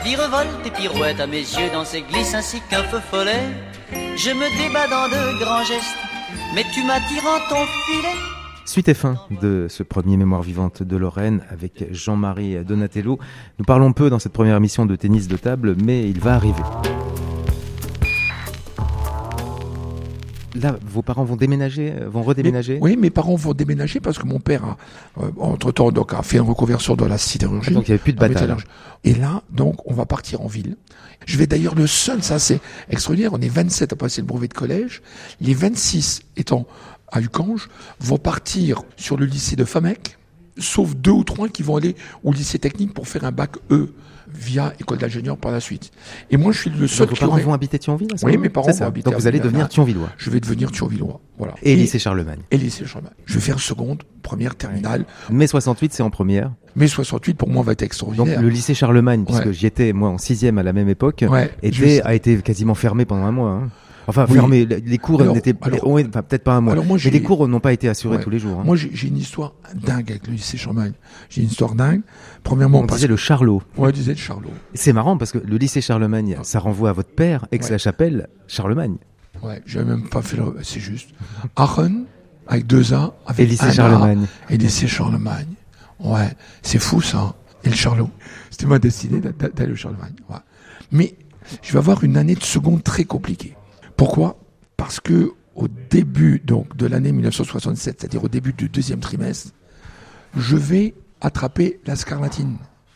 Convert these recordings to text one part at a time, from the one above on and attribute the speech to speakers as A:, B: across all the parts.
A: Virevolte et pirouette à mes yeux dans ses glisses ainsi qu'un feu follet. Je me débats dans de grands gestes, mais tu m'attires en ton filet.
B: Suite et fin de ce premier Mémoire vivante de Lorraine avec Jean-Marie Donatello. Nous parlons peu dans cette première émission de tennis de table, mais il va arriver. Là, vos parents vont redéménager.
C: Oui, mes parents vont déménager parce que mon père a, entre-temps, donc, a fait une reconversion dans la sidérurgie.
B: Donc il n'y avait plus de bataille.
C: Et là, donc, on va partir en ville. Je vais d'ailleurs le seul, ça c'est extraordinaire, on est 27 à passer le brevet de collège. Les 26 étant à Ucange vont partir sur le lycée de Famec, sauf 2 ou 3 qui vont aller au lycée technique pour faire un bac E via école d'ingénieur par la suite. Et moi, je suis le seul.
B: Donc vos parents vont habiter Thionville,
C: oui, mes parents vont habiter.
B: Donc vous allez devenir Thionvillois.
C: Je vais devenir Thionvillois, voilà.
B: Et lycée Charlemagne.
C: Et lycée Charlemagne. Je vais faire seconde, première, terminale.
B: Mai 68, c'est en première.
C: Mai 68, pour moi, va être extraordinaire.
B: Donc le lycée Charlemagne, puisque j'y étais, moi, en 6e à la même époque, a été quasiment fermé pendant un mois, hein. Enfin, fermé, les cours n'étaient peut-être pas un mois. Mais les cours n'ont pas été assurés tous les jours. Hein.
C: Moi, j'ai une histoire dingue avec le lycée Charlemagne. J'ai une histoire dingue. Premièrement,
B: on disait le Charlot.
C: Ouais, on disait le Charlot.
B: C'est marrant parce que le lycée Charlemagne, ça renvoie à votre père, Aix-la-Chapelle, Charlemagne.
C: Ouais, j'ai même pas fait c'est juste. Aachen, avec 2 A, avec
B: et lycée Charlemagne.
C: Et lycée Charlemagne. Ouais, c'est fou, ça. Et le Charlot. C'était ma destinée d'aller au Charlemagne. Ouais. Mais, je vais avoir une année de seconde très compliquée. Pourquoi ? Parce que au début donc de l'année 1967, c'est-à-dire au début du 2e trimestre, je vais attraper la scarlatine.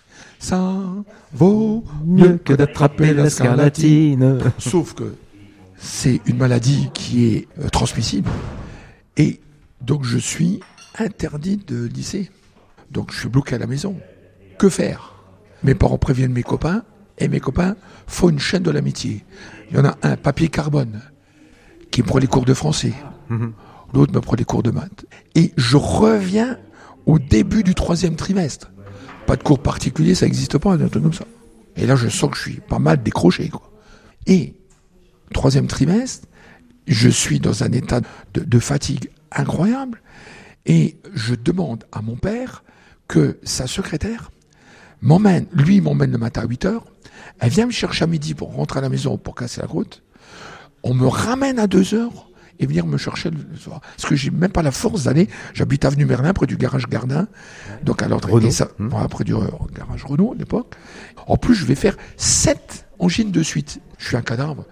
C: Ça vaut mieux que d'attraper la scarlatine. Sauf que c'est une maladie qui est transmissible. Et donc je suis interdit de lycée. Donc je suis bloqué à la maison. Que faire ? Mes parents préviennent mes copains. Et mes copains font une chaîne de l'amitié. Il y en a un, papier carbone, qui me prend les cours de français. L'autre me prend les cours de maths. Et je reviens au début du 3e trimestre. Pas de cours particuliers, ça n'existe pas, un truc comme ça. Et là, je sens que je suis pas mal décroché, quoi. Et, 3e trimestre, je suis dans un état de fatigue incroyable. Et je demande à mon père que sa secrétaire m'emmène le matin à 8h, elle vient me chercher à midi pour rentrer à la maison pour casser la croûte, on me ramène à 2h et venir me chercher le soir. Parce que j'ai même pas la force d'aller, j'habite avenue Merlin, près du garage Gardin, donc à l'entrée, près du garage Renault à l'époque. En plus, je vais faire 7 angines de suite. Je suis un cadavre,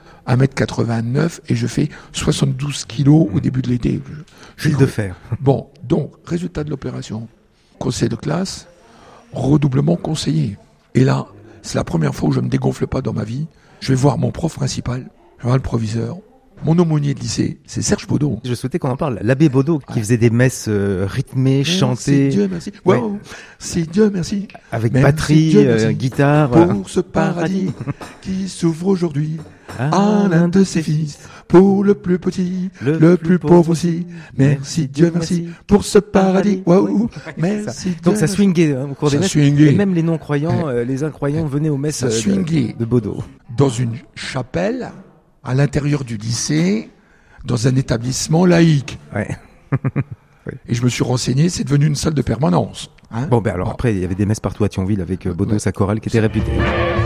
C: 1m89 et je fais 72 kilos au début de l'été.
B: Fil de fer.
C: Bon, donc, résultat de l'opération, conseil de classe, redoublement conseillé. Et là, c'est la première fois où je me dégonfle pas dans ma vie. Je vais voir mon prof principal, je vais voir le proviseur. Mon aumônier de lycée, c'est Serge Baudot.
B: Je souhaitais qu'on en parle. L'abbé Baudot qui faisait des messes rythmées, chantées.
C: Dieu merci. Wow. C'est Dieu merci.
B: Avec batterie, guitare.
C: Pour ce paradis qui s'ouvre aujourd'hui à l'un de ses fils. Pour le plus petit, le plus pauvre aussi. Merci Dieu merci pour ce paradis. Wow. Merci Dieu.
B: Donc ça swingait au cours des messes. Et même les non-croyants, les incroyants venaient aux messes de Baudot.
C: Dans une chapelle, à l'intérieur du lycée, dans un établissement laïque.
B: Ouais.
C: Oui. Et je me suis renseigné, c'est devenu une salle de permanence.
B: Bon, alors après, il y avait des messes partout à Thionville avec Baudot, sa chorale qui était réputée.